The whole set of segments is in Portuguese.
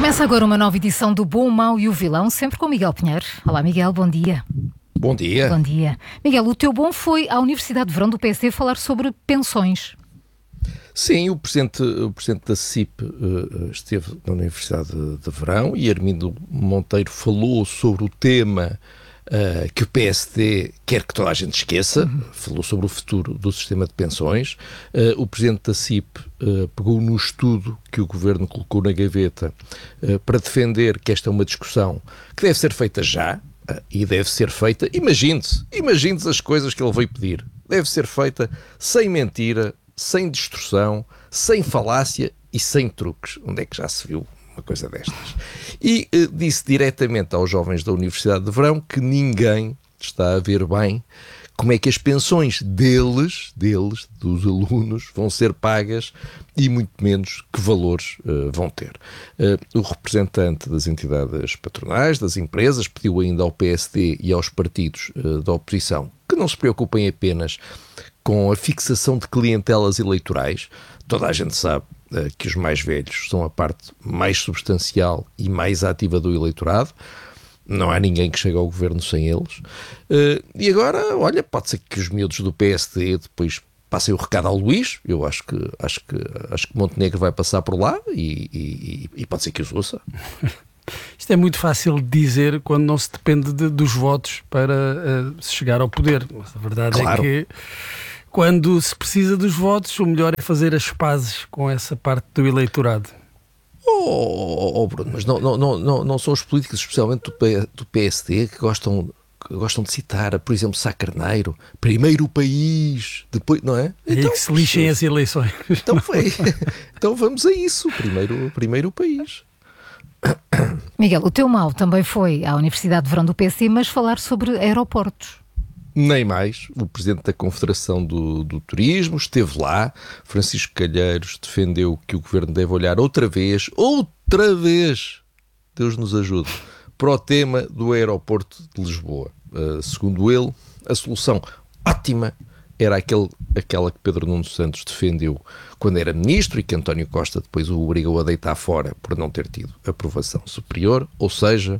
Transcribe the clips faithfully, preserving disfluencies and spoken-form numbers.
Começa agora uma nova edição do Bom, o Mau e o Vilão, sempre com Miguel Pinheiro. Olá, Miguel, bom dia. Bom dia. Bom dia. Miguel, o teu bom foi à Universidade de Verão do P S D falar sobre pensões. Sim, o presidente, o presidente da C I P uh, esteve na Universidade de, de Verão e Armindo Monteiro falou sobre o tema uh, que o P S D quer que toda a gente esqueça, uhum. Falou sobre o futuro do sistema de pensões. Uh, o presidente da C I P uh, pegou no estudo que o governo colocou na gaveta uh, para defender que esta é uma discussão que deve ser feita já uh, e deve ser feita, imagine-se, imagine-se as coisas que ele veio pedir, deve ser feita sem mentira, sem distorção, sem falácia e sem truques. Onde é que já se viu uma coisa destas? E eh, disse diretamente aos jovens da Universidade de Verão que ninguém está a ver bem como é que as pensões deles, deles, dos alunos, vão ser pagas e muito menos que valores uh, vão ter. Uh, o representante das entidades patronais, das empresas, pediu ainda ao P S D e aos partidos uh, da oposição que não se preocupem apenas com a fixação de clientelas eleitorais. Toda a gente sabe uh, que os mais velhos são a parte mais substancial e mais ativa do eleitorado. Não há ninguém que chegue ao governo sem eles. Uh, e agora, olha, pode ser que os miúdos do P S D depois passem o recado ao Luís. Eu acho que, acho que, acho que Montenegro vai passar por lá e, e, e pode ser que os ouça. Isto é muito fácil de dizer quando não se depende de, dos votos para uh, se chegar ao poder. Mas a verdade claro. é que quando se precisa dos votos, o melhor é fazer as pazes com essa parte do eleitorado. Oh, oh, oh Bruno, mas não, não, não, não são os políticos, especialmente do, P, do P S D, que gostam, que gostam de citar, por exemplo, Sá Carneiro, primeiro o país, depois, não é? Então, e que se lixem as eleições. Então, foi, então vamos a isso, primeiro, primeiro o país. Miguel, o teu mau também foi à Universidade de Verão do P S D, mas falar sobre aeroportos. Nem mais. O presidente da Confederação do, do Turismo esteve lá. Francisco Calheiros defendeu que o governo deve olhar outra vez, outra vez, Deus nos ajude, para o tema do aeroporto de Lisboa. Uh, segundo ele, a solução ótima era aquele, aquela que Pedro Nuno Santos defendeu quando era ministro e que António Costa depois o obrigou a deitar fora por não ter tido aprovação superior, ou seja,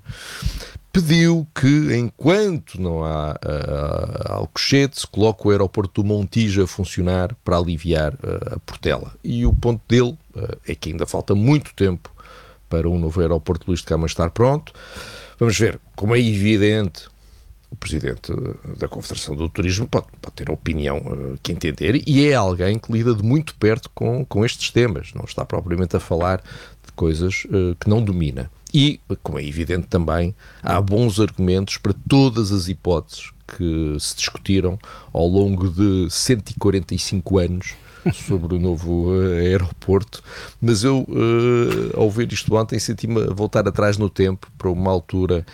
pediu que, enquanto não há uh, Alcochete, se coloque o aeroporto do Montijo a funcionar para aliviar uh, a Portela. E o ponto dele uh, é que ainda falta muito tempo para o novo aeroporto de Luís de Camões estar pronto. Vamos ver, como é evidente, o presidente da Confederação do Turismo pode, pode ter a opinião uh, que entender e é alguém que lida de muito perto com, com estes temas. Não está propriamente a falar de coisas uh, que não domina. E, como é evidente também, há bons argumentos para todas as hipóteses que se discutiram ao longo de cento e quarenta e cinco anos sobre o novo uh, aeroporto. Mas eu, uh, ao ver isto ontem, senti-me a voltar atrás no tempo para uma altura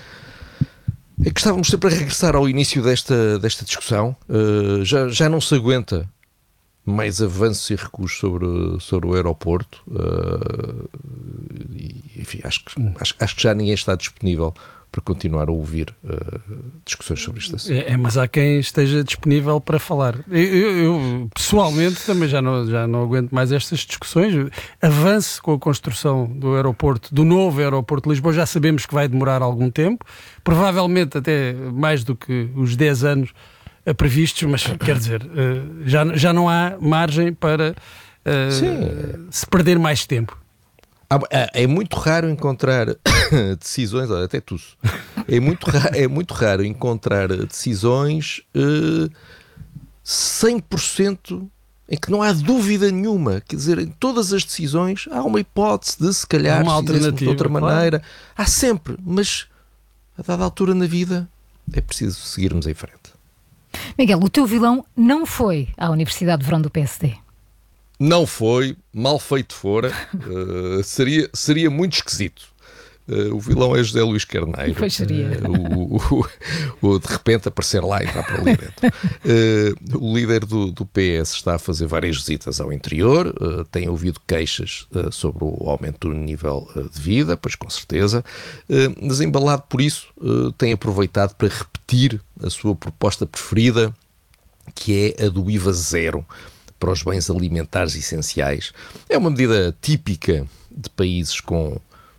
em que estávamos sempre a regressar ao início desta, desta discussão. Uh, já, já não se aguenta mais avanços e recuos sobre, sobre o aeroporto. Uh, e, enfim, acho que, acho, acho que já ninguém está disponível para continuar a ouvir uh, discussões sobre isto. Assim. É, é, mas há quem esteja disponível para falar. Eu, eu, eu pessoalmente também já não, já não aguento mais estas discussões. Avance com a construção do aeroporto, do novo aeroporto de Lisboa. Já sabemos que vai demorar algum tempo, provavelmente até mais do que os dez anos previstos, mas quer dizer, já, já não há margem para uh, se perder mais tempo. É muito raro encontrar decisões, olha, até tu, é muito raro, é muito raro encontrar decisões uh, cem por cento em que não há dúvida nenhuma. Quer dizer, em todas as decisões há uma hipótese de se calhar uma alternativa de outra claro. maneira. Há sempre, mas a dada altura na vida é preciso seguirmos em frente. Miguel, o teu vilão não foi à Universidade de Verão do P S D. Não foi, mal feito fora, uh, seria, seria muito esquisito. Uh, o vilão é José Luís Carneiro. Pois seria. Uh, o, o, o, de repente aparecer lá e entrar para ali dentro. Uh, o líder do, do P S está a fazer várias visitas ao interior, uh, tem ouvido queixas uh, sobre o aumento do nível uh, de vida, pois com certeza, uh, mas embalado por isso, uh, tem aproveitado para repetir a sua proposta preferida, que é a do I V A zero para os bens alimentares essenciais. É uma medida típica de países com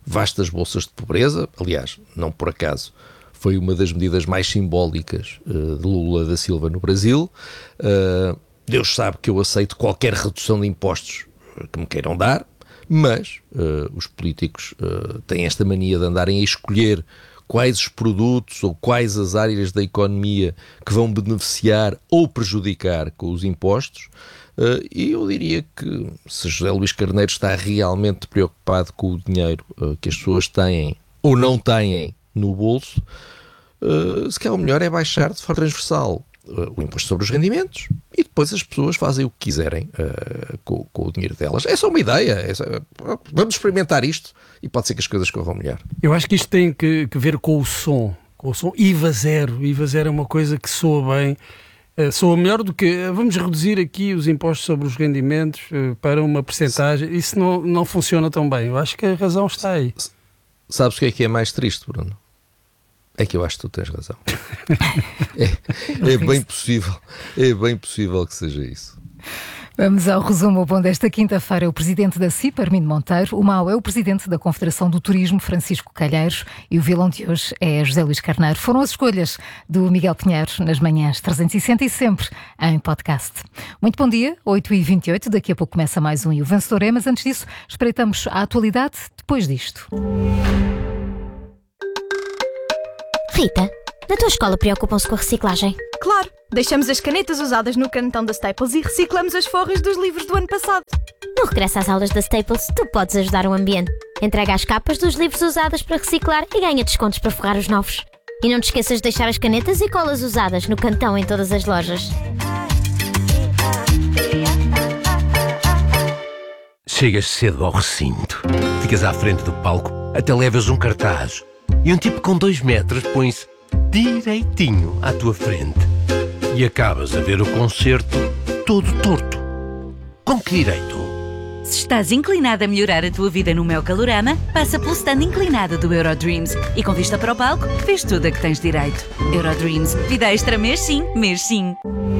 vastas bolsas de pobreza. Aliás, não por acaso, foi uma das medidas mais simbólicas uh, de Lula da Silva no Brasil. Uh, Deus sabe que eu aceito qualquer redução de impostos que me queiram dar, mas uh, os políticos uh, têm esta mania de andarem a escolher quais os produtos ou quais as áreas da economia que vão beneficiar ou prejudicar com os impostos. Uh, e eu diria que se José Luís Carneiro está realmente preocupado com o dinheiro uh, que as pessoas têm ou não têm no bolso, uh, se calhar o melhor é baixar de forma transversal uh, o imposto sobre os rendimentos e depois as pessoas fazem o que quiserem uh, com, com o dinheiro delas. É só uma ideia. É só, vamos experimentar isto e pode ser que as coisas corram melhor. Eu acho que isto tem que, que ver com o som. Com o som I V A zero. I V A zero é uma coisa que soa bem. Uh, soa melhor do que vamos reduzir aqui os impostos sobre os rendimentos uh, para uma percentagem. Isso não, não funciona tão bem. Eu acho que a razão está aí. Sabes o que é que é mais triste, Bruno? É que eu acho que tu tens razão. é, é bem possível, é bem possível que seja isso. Vamos ao resumo bom desta quinta-feira. O presidente da C I P, Armindo Monteiro. O mau é o presidente da Confederação do Turismo, Francisco Calheiros. E o vilão de hoje é José Luís Carneiro. Foram as escolhas do Miguel Pinheiro nas manhãs trezentos e sessenta e sempre em podcast. Muito bom dia, oito e vinte e oito. Daqui a pouco começa mais um E o Vencedor é, mas antes disso, espreitamos a atualidade depois disto. Rita, na tua escola preocupam-se com a reciclagem? Claro! Deixamos as canetas usadas no canetão da Staples e reciclamos as forras dos livros do ano passado. No regresso às aulas da Staples, tu podes ajudar o ambiente. Entrega as capas dos livros usados para reciclar e ganha descontos para forrar os novos. E não te esqueças de deixar as canetas e colas usadas no cantão em todas as lojas. Chegas cedo ao recinto, ficas à frente do palco, até levas um cartaz e um tipo com dois metros põe-se direitinho à tua frente. E acabas a ver o concerto todo torto. Com que direito? Se estás inclinado a melhorar a tua vida no meu Calorama, passa pelo stand inclinado do Eurodreams e com vista para o palco, vês tudo a que tens direito. Eurodreams, vida extra mês sim, mês sim.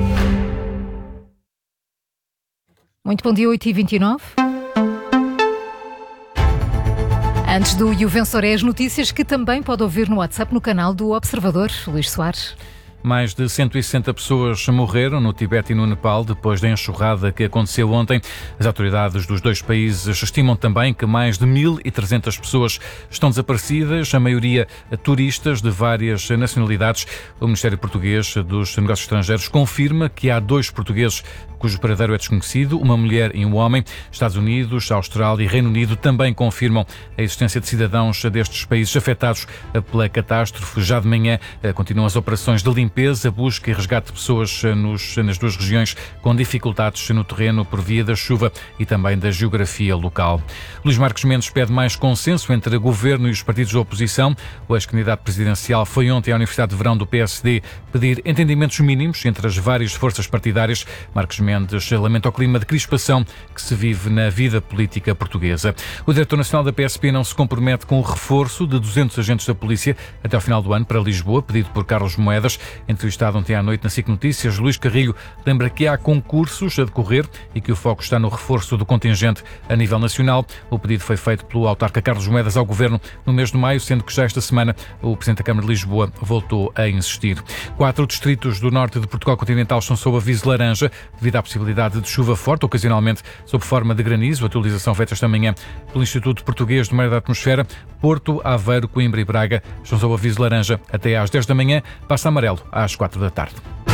Muito bom dia, oito e vinte e nove. Antes do E o Vencedor é as notícias que também pode ouvir no WhatsApp no canal do Observador. Luís Soares. Mais de cento e sessenta pessoas morreram no Tibete e no Nepal depois da enxurrada que aconteceu ontem. As autoridades dos dois países estimam também que mais de mil e trezentas pessoas estão desaparecidas, a maioria turistas de várias nacionalidades. O Ministério Português dos Negócios Estrangeiros confirma que há dois portugueses cujo paradeiro é desconhecido, uma mulher e um homem. Estados Unidos, Austrália e Reino Unido também confirmam a existência de cidadãos destes países afetados pela catástrofe. Já de manhã continuam as operações de limpeza, busca e resgate de pessoas nos, nas duas regiões com dificuldades no terreno por via da chuva e também da geografia local. Luís Marcos Mendes pede mais consenso entre o governo e os partidos da oposição. O ex-candidato presidencial foi ontem à Universidade de Verão do P S D pedir entendimentos mínimos entre as várias forças partidárias. Marcos Mendes lamenta o clima de crispação que se vive na vida política portuguesa. O diretor nacional da P S P não se compromete com o reforço de duzentos agentes da polícia até ao final do ano para Lisboa, pedido por Carlos Moedas. Entrevistado ontem à noite na SIC Notícias, Luís Carrilho lembra que há concursos a decorrer e que o foco está no reforço do contingente a nível nacional. O pedido foi feito pelo autarca Carlos Moedas ao Governo no mês de maio, sendo que já esta semana o Presidente da Câmara de Lisboa voltou a insistir. Quatro distritos do norte de Portugal continental estão sob aviso laranja devido à possibilidade de chuva forte, ocasionalmente sob forma de granizo. A atualização feita esta manhã pelo Instituto Português de Meio da Atmosfera. Porto, Aveiro, Coimbra e Braga estão sob aviso laranja até às dez da manhã, passa amarelo às quatro da tarde.